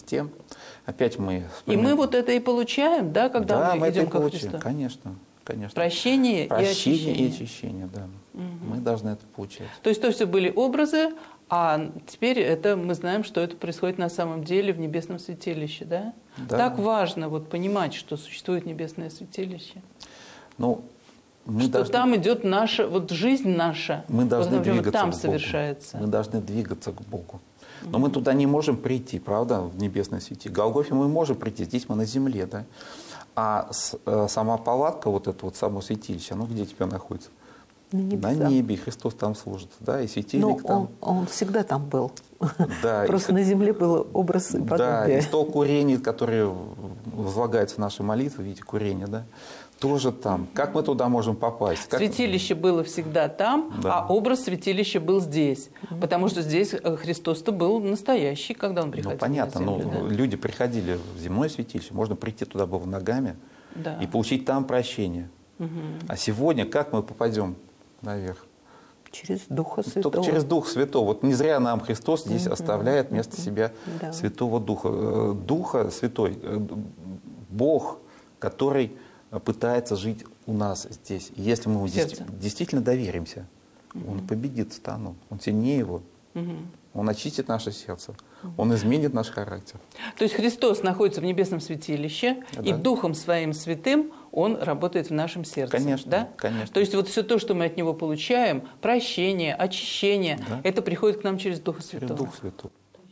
Христе. Опять мы И мы вот это и получаем, да, когда мы идем ко получим, Христу? конечно, конечно. Прощение и очищение, да. Мы должны это получать. То есть то все были образы, а теперь это мы знаем, что это происходит на самом деле в небесном святилище, да? Да. Так важно вот понимать, что существует небесное святилище. Ну, что там идет наша, вот жизнь наша, мы должны двигаться там к Богу. совершается. Мы должны двигаться к Богу. Но мы туда не можем прийти, правда, в небесное святилище. К Голгофе мы можем прийти, здесь мы на земле, да? А сама палатка, вот это вот само святилище, оно где теперь находится? На небе, и Христос там служит, да, и светильник там. Он всегда там был. Да, просто на земле был образ и подобие. Да, и стол курения, который возлагается в наши молитвы, видите, курение, да, тоже там. Как мы туда можем попасть? Святилище было всегда там, да. А образ святилища был здесь. Потому что здесь Христос-то был настоящий, когда Он приходил. Ну, понятно, на землю, да? Люди приходили в земное святилище, можно прийти туда было ногами, да. И получить там прощение. А сегодня как мы попадем наверх? Через Духа Святого. Только через Дух Святого. Вот не зря нам Христос здесь оставляет вместо себя Святого Духа. Духа Святой, Бог, который пытается жить у нас здесь. И если мы ему действительно доверимся, Он победит сатану, Он сильнее его. Он очистит наше сердце, Он изменит наш характер. То есть Христос находится в небесном святилище, да. И Духом Своим Святым Он работает в нашем сердце. Конечно, да? Конечно. То есть вот все то, что мы от Него получаем, прощение, очищение, да. Это приходит к нам через Духа Святого. Через Дух Святой.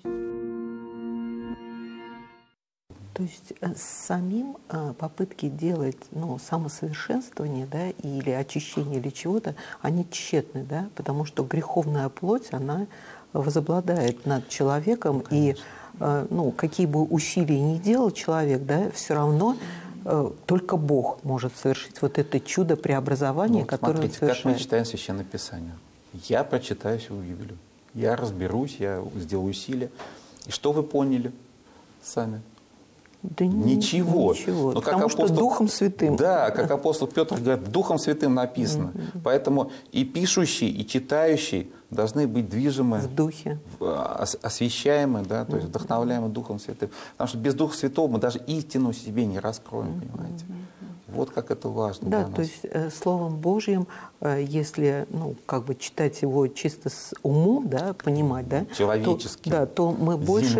То есть самим попытки делать самосовершенствование, да, или очищение, или чего-то, они тщетны, да, потому что греховная плоть, она возобладает над человеком, конечно. И какие бы усилия ни делал человек, да, все равно только Бог может совершить вот это чудо преобразования, которое он совершает. Как мы читаем Священное Писание. Я прочитаю всю Библию, я разберусь, я сделаю усилия. И что вы поняли сами? Да ничего. Но потому что Духом Святым. Да, как апостол Петр говорит, Духом Святым написано. Поэтому и пишущий, и читающий должны быть движимы, в духе, освящаемы, да, то есть вдохновляемы Духом Святым. Потому что без Духа Святого мы даже истину себе не раскроем, понимаете. Вот как это важно. Да, то есть Словом Божьим, если читать его чисто с умом, да, понимать, да, человеческим, то мы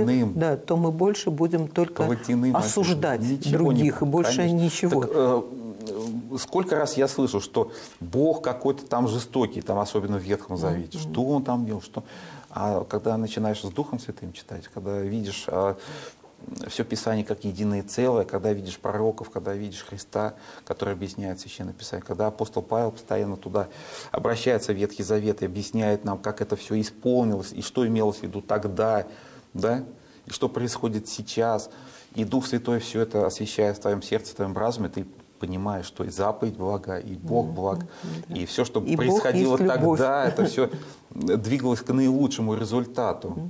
больше будем только осуждать других, и больше конечно. Ничего. Так, сколько раз я слышу, что Бог какой-то там жестокий, там особенно в Ветхом Завете, что Он там делал, что... А когда начинаешь с Духом Святым читать, когда видишь все Писание как единое целое, когда видишь пророков, когда видишь Христа, который объясняет Священное Писание, когда апостол Павел постоянно туда обращается в Ветхий Завет и объясняет нам, как это все исполнилось, и что имелось в виду тогда, да, и что происходит сейчас. И Дух Святой все это освещает в твоем сердце, в твоем разуме, ты понимаешь, что и заповедь блага, и Бог благ, и все, что и происходило тогда, это все двигалось к наилучшему результату.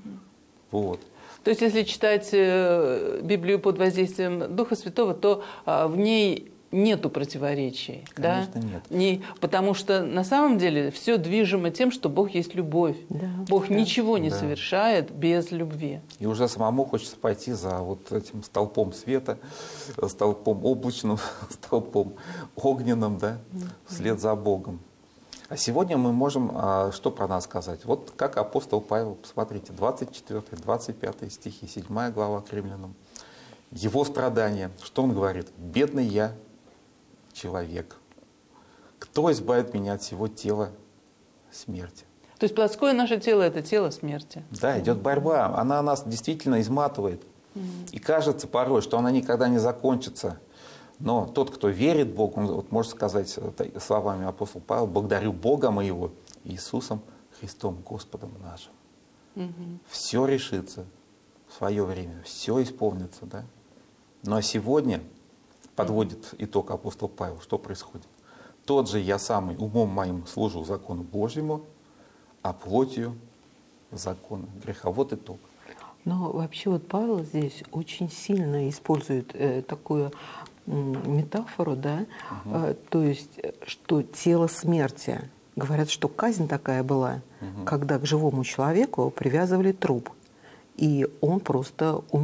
Вот. То есть, если читать Библию под воздействием Духа Святого, то в ней нету противоречий. Конечно, да? нет. Потому что на самом деле все движимо тем, что Бог есть любовь. Да. Бог ничего не совершает без любви. И уже самому хочется пойти за вот этим столпом света, столпом облачным, столпом огненным, да, вслед за Богом. А сегодня мы можем что про нас сказать? Вот как апостол Павел, посмотрите, 24-25 стихи, 7 глава к Римлянам. Его страдания, что он говорит? «Бедный я человек. Кто избавит меня от всего тела смерти?» То есть плотское наше тело – это тело смерти. Да, идет борьба. Она нас действительно изматывает. И кажется порой, что она никогда не закончится. Но тот, кто верит Богу, он может сказать словами апостола Павла: «Благодарю Бога моего, Иисусом Христом, Господом нашим». Все решится в свое время, все исполнится. Да? Но сегодня подводит итог апостол Павел. Что происходит? «Тот же я самый умом моим служу закону Божьему, а плотью закону греха». Вот итог. Но вообще вот Павел здесь очень сильно использует такую метафору, да, то есть, что тело смерти. Говорят, что казнь такая была, когда к живому человеку привязывали труп, и он просто умер.